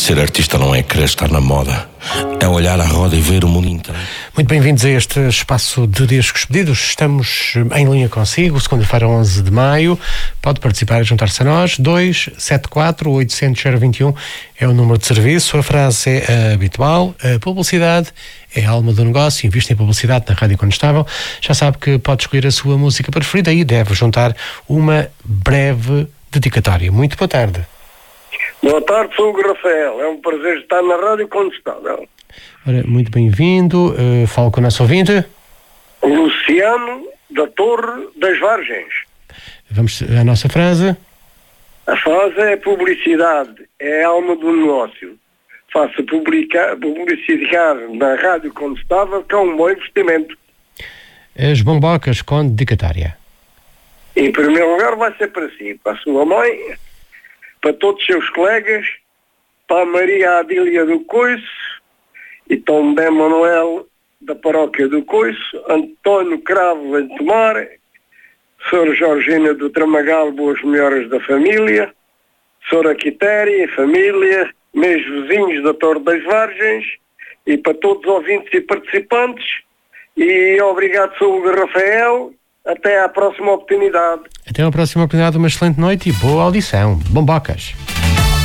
Ser artista não é querer estar na moda, é olhar à roda e ver o mundo inteiro. Muito bem-vindos a este espaço de discos pedidos. Estamos em linha consigo, segunda-feira, 11 de maio. Pode participar e juntar-se a nós. 274-800-021 é o número de serviço. A frase é habitual. A publicidade é a alma do negócio. Invista em publicidade na Rádio Condestável. Já sabe que pode escolher a sua música preferida e deve juntar uma breve dedicatória. Muito boa tarde. Boa tarde, sou o Rafael. É um prazer estar na Rádio Condestável. Ora, muito bem-vindo. Falo com o nosso ouvinte. Luciano da Torre das Vargens. Vamos à nossa frase. A frase é: publicidade é a alma do negócio. Faça publicidade na Rádio Condestável, que é um bom investimento. As bombocas com dedicatória. Em primeiro lugar vai ser para si, para a sua mãe, para todos os seus colegas, para a Maria Adília do Coiço e Tom Bé Manuel da Paróquia do Coiço, António Cravo em Tomar, Sra. Georgina do Tramagal, boas melhoras da família, Sra. Quitéria e família, meus vizinhos da Torre das Vargens, e para todos os ouvintes e participantes. E obrigado, sou o Rafael. Até à próxima oportunidade. Até à próxima oportunidade, uma excelente noite e boa audição. Bombocas.